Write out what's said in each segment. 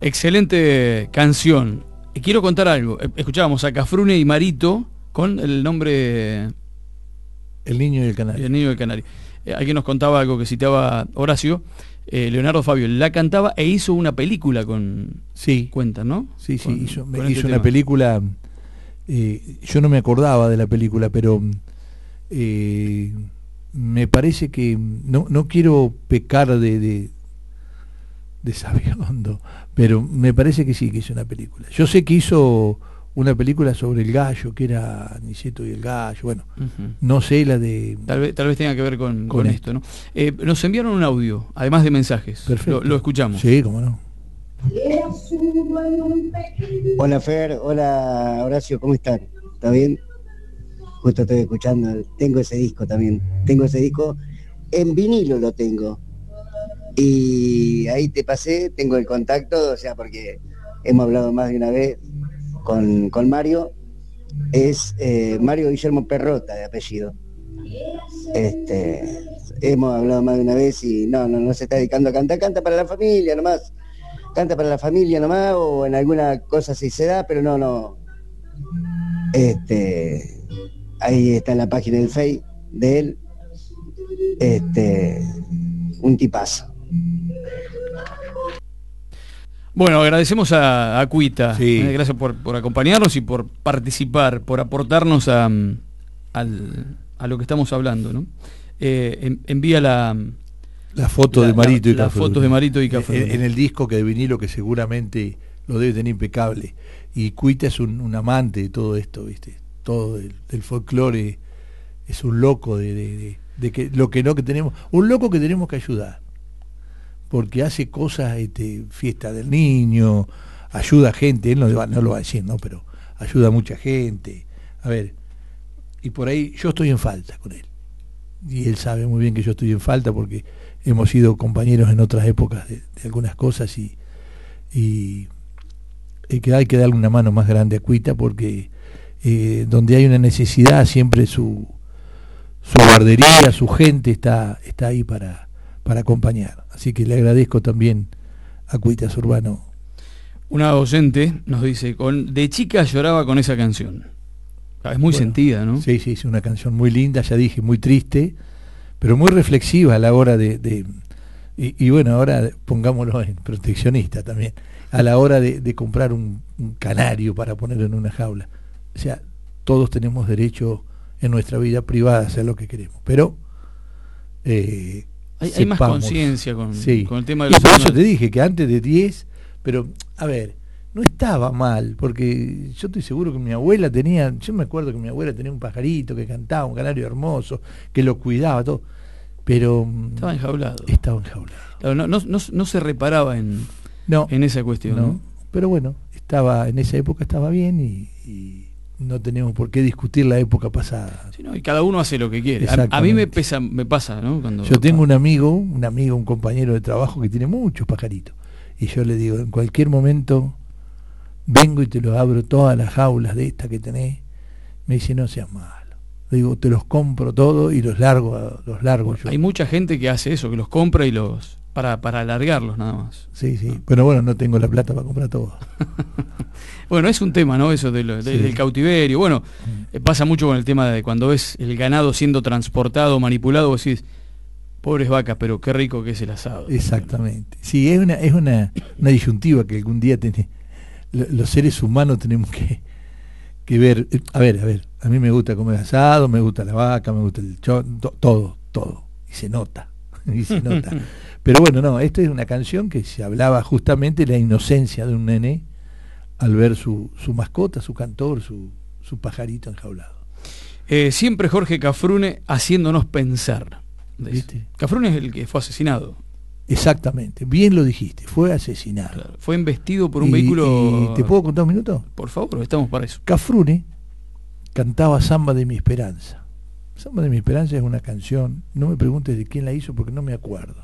Excelente canción. Quiero contar algo. Escuchábamos a Cafrune y Marito con el nombre... El Niño y el Canario. El Niño y el Canario. Alguien nos contaba algo que citaba Horacio. Leonardo Fabio la cantaba e hizo una película con... Sí. Cuenta, ¿no? Sí, sí, hizo este una película... yo no me acordaba de la película, pero me parece que... No quiero pecar de sabiondo, pero me parece que sí, que hizo una película. Yo sé que hizo una película sobre el gallo, que era Niceto y el gallo, bueno, no sé la de... Tal vez tenga que ver con esto, ¿no? Nos enviaron un audio, además de mensajes. Perfecto. Lo escuchamos. Sí, cómo no. Hola Fer, hola Horacio, ¿cómo están? ¿Está bien? Justo estoy escuchando, tengo ese disco también, en vinilo lo tengo. Y ahí te pasé, tengo el contacto, o sea, porque hemos hablado más de una vez con Mario, es Mario Guillermo Perrota de apellido. Hemos hablado más de una vez y no se está dedicando a cantar, canta para la familia nomás, o en alguna cosa si se da, pero no. Ahí está en la página del Face de él, un tipazo. Bueno, agradecemos a Cuita. Sí. Gracias por acompañarnos y por participar, por aportarnos a lo que estamos hablando, ¿no? Envía la foto de Marito y Cafrune. Las fotos de Marito y Cafrune. En el disco que de vinilo, que seguramente lo debe tener impecable. Y Cuita es un amante de todo esto, ¿viste? Todo del folclore. Es un loco de que lo que no que tenemos, un loco que tenemos que ayudar. Porque hace cosas, fiesta del niño, ayuda a gente, él no lo va a decir, ¿no? Pero ayuda a mucha gente. A ver, y por ahí yo estoy en falta con él. Y él sabe muy bien que yo estoy en falta porque hemos sido compañeros en otras épocas de algunas cosas y que hay que darle una mano más grande a Cuita porque donde hay una necesidad siempre su guardería, su gente está ahí para acompañar. Así que le agradezco también a Cuita Zurbano. Una docente nos dice, de chica lloraba con esa canción. Es muy sentida, ¿no? Sí, es una canción muy linda, ya dije, muy triste, pero muy reflexiva a la hora y bueno, ahora pongámoslo en proteccionista también, a la hora de comprar un canario para ponerlo en una jaula. O sea, todos tenemos derecho en nuestra vida privada a hacer lo que queremos, pero hay más conciencia con el tema de los... Y por animales. eso te dije que antes de 10, pero a ver, no estaba mal, porque yo estoy seguro que mi abuela yo me acuerdo que mi abuela tenía un pajarito que cantaba, un canario hermoso, que lo cuidaba, todo, pero... Estaba enjaulado. Claro, no se reparaba en esa cuestión. ¿No? Pero bueno, en esa época estaba bien y no tenemos por qué discutir la época pasada. Sí, ¿no? Y cada uno hace lo que quiere. A mí me pasa, ¿no? Yo tengo un amigo, un compañero de trabajo que tiene muchos pajaritos. Y yo le digo, en cualquier momento vengo y te los abro todas las jaulas de esta que tenés. Me dice, no seas malo. Le digo, te los compro todos y los largo yo. Hay mucha gente que hace eso, que los compra y los... Para alargarlos nada más. Sí, pero bueno, no tengo la plata para comprar todo. Bueno, es un tema, ¿no? Eso del cautiverio. Bueno, pasa mucho con el tema de cuando ves el ganado siendo transportado, manipulado, vos decís, pobres vacas, pero qué rico que es el asado. Exactamente. Sí, es una disyuntiva que algún día los seres humanos tenemos que ver. A ver, a mí me gusta comer asado, me gusta la vaca, me gusta el todo. Y se nota. Pero bueno, no, esta es una canción que se hablaba justamente de la inocencia de un nene al ver su mascota, su cantor, su pajarito enjaulado. Siempre Jorge Cafrune haciéndonos pensar. ¿Viste? Cafrune es el que fue asesinado. Exactamente, bien lo dijiste, fue asesinado. Claro, fue embestido por un vehículo... ¿Te puedo contar un minuto? Por favor, estamos para eso. Cafrune cantaba Samba de mi Esperanza. Samba de mi Esperanza es una canción, no me preguntes de quién la hizo porque no me acuerdo.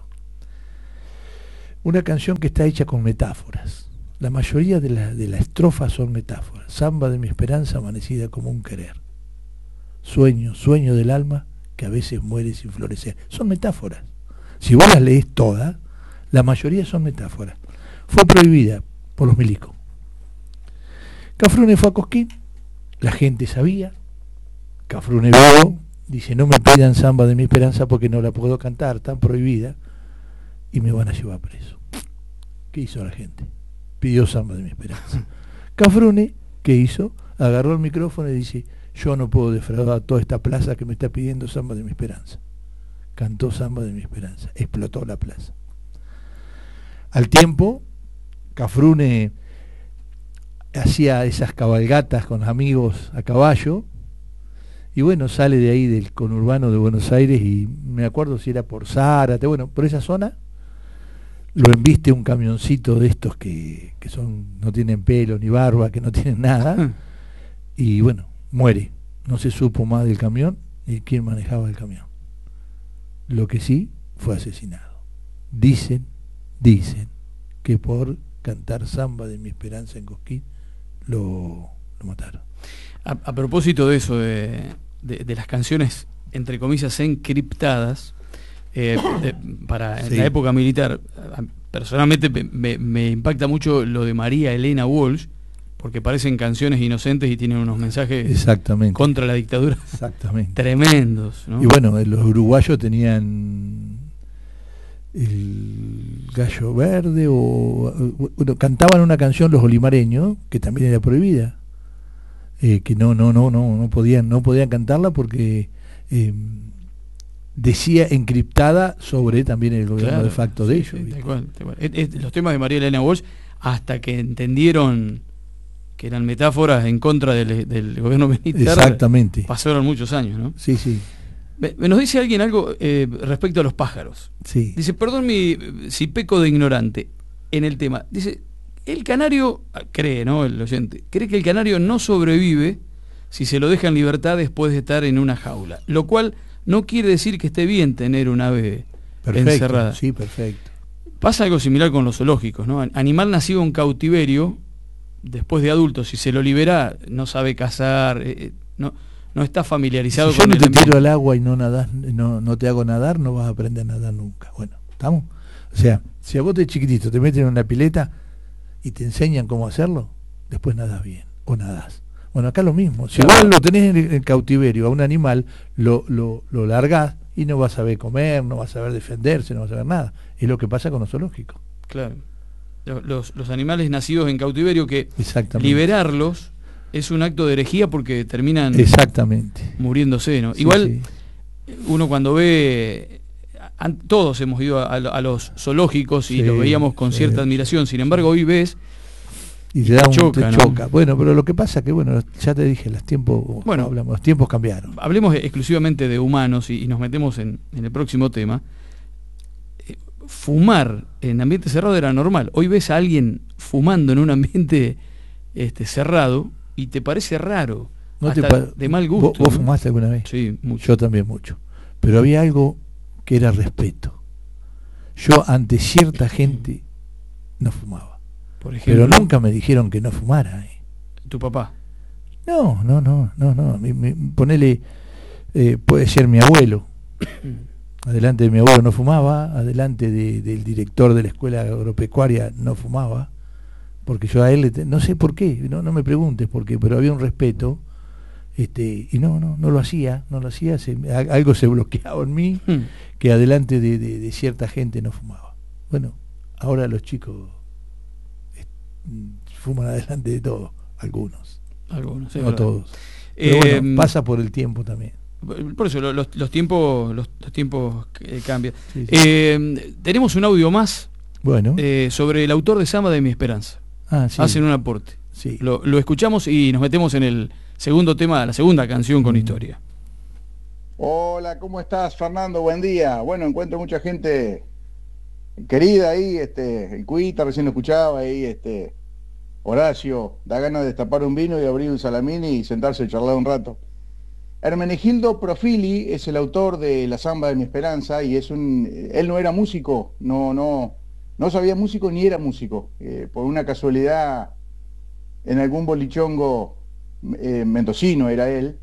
Una canción que está hecha con metáforas. La mayoría de las estrofas son metáforas. Samba de mi esperanza amanecida como un querer. Sueño del alma que a veces muere sin florecer. Son metáforas. Si vos las lees todas, la mayoría son metáforas. Fue prohibida por los milicos. Cafrune fue a Cosquín, la gente sabía, Cafrune vio, dice, no me pidan Samba de mi Esperanza porque no la puedo cantar, tan prohibida, y me van a llevar preso. ¿Qué hizo la gente? Pidió Samba de mi Esperanza. Cafrune, ¿qué hizo? Agarró el micrófono y dice, yo no puedo defraudar a toda esta plaza que me está pidiendo Samba de mi Esperanza. Cantó Samba de mi Esperanza, explotó la plaza. Al tiempo, Cafrune hacía esas cabalgatas con amigos a caballo, y bueno, sale de ahí del conurbano de Buenos Aires, y me acuerdo si era por Zárate, bueno, por esa zona, lo embiste un camioncito de estos que no tienen pelo ni barba, que no tienen nada, y bueno, muere. No se supo más del camión ni quién manejaba el camión. Lo que sí, fue asesinado. Dicen que por cantar Samba de mi Esperanza en Cosquín lo mataron. A propósito de eso, de las canciones, entre comillas, encriptadas, para Sí. la época militar, personalmente me impacta mucho lo de María Elena Walsh, porque parecen canciones inocentes y tienen unos mensajes Exactamente. contra la dictadura Exactamente. tremendos, ¿no? Y bueno, los uruguayos tenían el Gallo Verde, bueno, cantaban una canción los olimareños que también era prohibida, que no podían cantarla porque decía encriptada sobre también el gobierno, Claro, de facto de ellos. sí, ¿viste? tal cual. Los temas de María Elena Walsh, hasta que entendieron que eran metáforas en contra del gobierno militar, Exactamente. pasaron muchos años, ¿no? Sí, sí. Nos dice alguien algo respecto a los pájaros. Sí. Dice, perdón si peco de ignorante en el tema. Dice, el canario, cree, ¿no? El oyente, cree que el canario no sobrevive si se lo deja en libertad después de estar en una jaula. Lo cual no quiere decir que esté bien tener un ave Perfecto. encerrada. Sí, perfecto. Pasa algo similar con los zoológicos, ¿no? Animal nacido en cautiverio, después de adulto, si se lo libera, no sabe cazar, no está familiarizado Si yo con no el te ambiente. tiro al agua y no te hago nadar, no vas a aprender a nadar nunca. Bueno, ¿estamos? O sea, si a vos de chiquitito te meten en una pileta y te enseñan cómo hacerlo, después nadás bien, o nadás. Bueno, acá lo mismo. Si Claro. vos lo tenés en el cautiverio a un animal, lo largás y no vas a saber comer, no vas a saber defenderse, no vas a saber nada. Es lo que pasa con los zoológicos. Claro. Los animales nacidos en cautiverio, que Exactamente. liberarlos es un acto de herejía porque terminan Exactamente. muriéndose, ¿no? Sí, Igual sí. uno cuando ve, todos hemos ido a los zoológicos y Sí, los veíamos con sí, cierta admiración, sin embargo hoy ves, Y te da te choca, te ¿no? choca. Bueno, pero lo que pasa que, bueno, ya te dije, los tiempos cambiaron. hablemos exclusivamente de humanos y nos metemos en el próximo tema. Fumar en ambiente cerrado era normal. Hoy ves a alguien fumando en un ambiente cerrado y te parece raro, hasta de mal gusto. ¿Vos ¿no? fumaste alguna vez? Sí, mucho. Yo también mucho. Pero había algo que era respeto. Yo ante cierta gente no fumaba. Por ejemplo, Pero nunca me dijeron que no fumara. tu papá. No. Ponele, puede ser mi abuelo. Adelante de mi abuelo no fumaba, adelante del director de la escuela agropecuaria no fumaba, porque yo a él, no sé por qué, no me preguntes por qué, pero había un respeto, y no lo hacía, algo se bloqueaba en mí, que adelante de cierta gente no fumaba. Bueno, ahora los chicos fuman adelante de todo, algunos, Algunos, no todos. Pero bueno, pasa por el tiempo también. Por eso los tiempos cambian. Sí, sí. Tenemos un audio más Bueno, sobre el autor de Samba de mi Esperanza. sí, Hacen un aporte. sí. Lo escuchamos y nos metemos en el segundo tema, la segunda canción con historia. Hola, ¿cómo estás, Fernando? Buen día. Bueno, encuentro mucha gente querida ahí, el Cuita recién lo escuchaba ahí, Horacio, da ganas de destapar un vino y abrir un salamín y sentarse y charlar un rato. Hermenegildo Profili es el autor de La Samba de mi Esperanza y él no era músico, no sabía músico ni era músico. Por una casualidad, en algún bolichongo mendocino era él,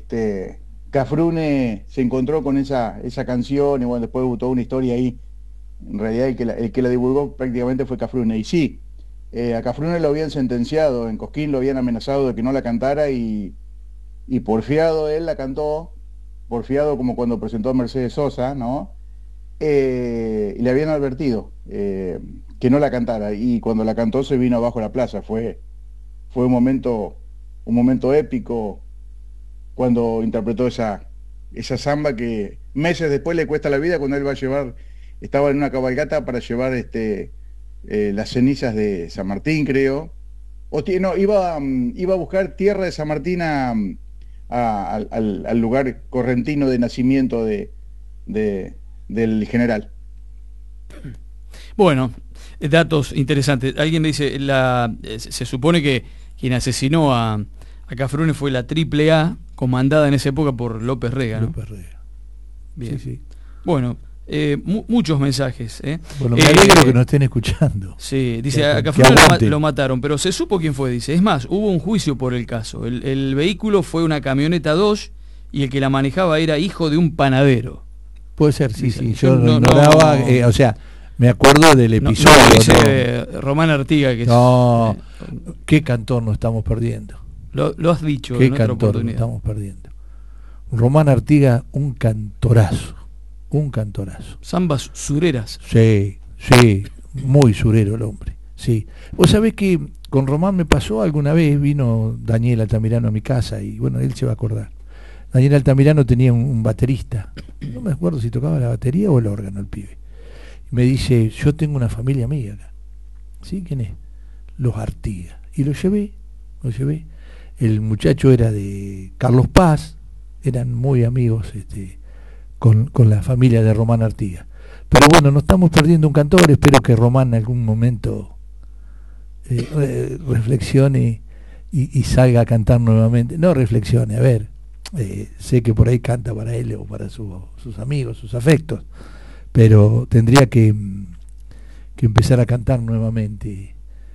Cafrune se encontró con esa canción y bueno, después hubo toda una historia ahí En realidad el que la divulgó prácticamente fue Cafrune. Y sí, a Cafrune lo habían sentenciado, en Cosquín lo habían amenazado de que no la cantara y porfiado él la cantó, porfiado como cuando presentó a Mercedes Sosa, ¿no? Y le habían advertido que no la cantara, y cuando la cantó se vino abajo a la plaza. Fue un momento épico cuando interpretó esa samba que meses después le cuesta la vida, cuando él va a llevar, estaba en una cabalgata para llevar las cenizas de San Martín, creo, no, iba a buscar tierra de San Martín al lugar correntino de nacimiento del general. Bueno, datos interesantes. Alguien me dice, se supone que quien asesinó a Cafrune fue la AAA, comandada en esa época por López Rega, ¿no? López Rega. Bien. Sí, sí. Bueno, muchos mensajes. Bueno, me alegro que nos estén escuchando. Sí, dice, a Cafrune lo mataron, pero se supo quién fue, dice. Es más, hubo un juicio por el caso. El vehículo fue una camioneta Dodge y el que la manejaba era hijo de un panadero. Puede ser, sí, Dice, sí. Yo no ignoraba, o sea, me acuerdo del episodio. No dice Román Artiga que qué cantor nos estamos perdiendo. Lo has dicho qué en otra cantor oportunidad. nos estamos perdiendo. Román Artiga, un cantorazo. Zambas sureras. Sí, muy surero el hombre. Sí. Vos sabés que con Román me pasó alguna vez, vino Daniel Altamirano a mi casa y bueno, él se va a acordar. Daniel Altamirano tenía un baterista, no me acuerdo si tocaba la batería o el órgano el pibe. Y me dice, yo tengo una familia amiga acá. ¿Sí? ¿Quién es? Los Artigas. Y lo llevé. El muchacho era de Carlos Paz, eran muy amigos con la familia de Román Artigas. Pero bueno, no estamos perdiendo un cantor, espero que Román en algún momento reflexione y salga a cantar nuevamente. No reflexione, a ver, sé que por ahí canta para él o para sus amigos, sus afectos, pero tendría que empezar a cantar nuevamente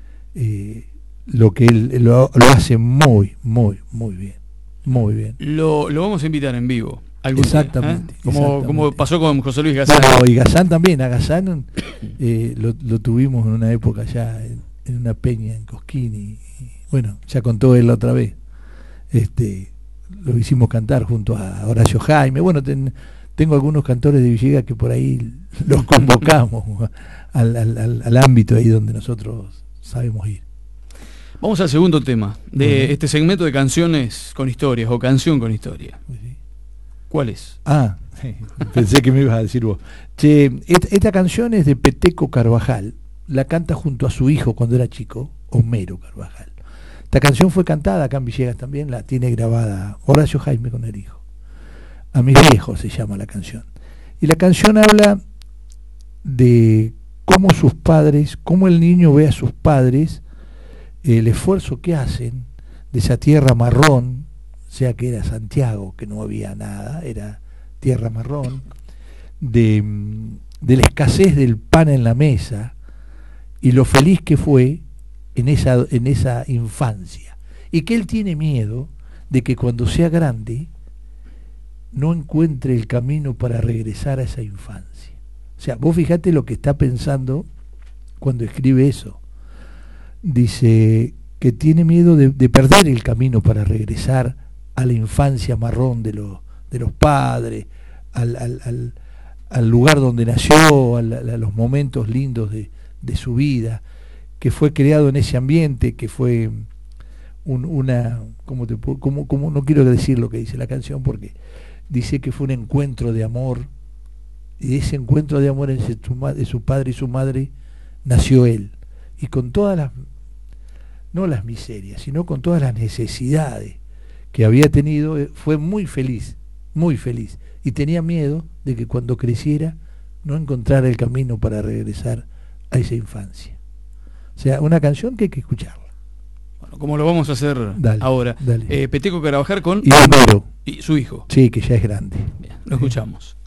lo que él lo hace muy bien. Lo vamos a invitar en vivo. Exactamente, como pasó con José Luis Gazán. Bueno, y Gazán también, a Gazán lo tuvimos en una época ya en una peña en Cosquín y bueno, ya contó él la otra vez. Lo hicimos cantar junto a Horacio Jaime. Bueno, tengo algunos cantores de Villegas que por ahí los convocamos al ámbito ahí donde nosotros sabemos ir. Vamos al segundo tema de este segmento de canciones con historias o canción con historia. Sí. ¿Cuál es? Pensé que me ibas a decir vos. Che, esta canción es de Peteco Carvajal. La canta junto a su hijo cuando era chico, Homero Carvajal. Esta canción fue cantada acá en Villegas también, la tiene grabada Horacio Jaime con el hijo. A mis viejos se llama la canción. Y la canción habla de cómo el niño ve a sus padres, el esfuerzo que hacen de esa tierra marrón, sea que era Santiago, que no había nada, era tierra marrón, de la escasez del pan en la mesa y lo feliz que fue en esa infancia, y que él tiene miedo de que cuando sea grande no encuentre el camino para regresar a esa infancia. O sea, vos fijate lo que está pensando cuando escribe eso. Dice que tiene miedo de perder el camino para regresar a la infancia marrón de los padres, al lugar donde nació, a los momentos lindos de su vida, que fue creado en ese ambiente, que fue como no quiero decir lo que dice la canción, porque dice que fue un encuentro de amor, y de ese encuentro de amor de su padre y su madre nació él, y con todas no las miserias, sino con todas las necesidades que había tenido, fue muy feliz, y tenía miedo de que cuando creciera no encontrara el camino para regresar a esa infancia. O sea, una canción que hay que escucharla. Bueno, como lo vamos a hacer ahora. Dale. Peteco Carvajal con y Homero y su hijo. Sí, que ya es grande. Bien, lo escuchamos.